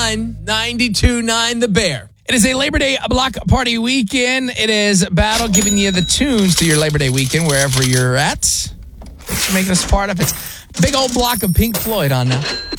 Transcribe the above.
92.9 The Bear. It is a Labor Day block party weekend. It is Battle giving you the tunes to your Labor Day weekend wherever you're at. Thanks for making us part of it. Big old block of Pink Floyd on now.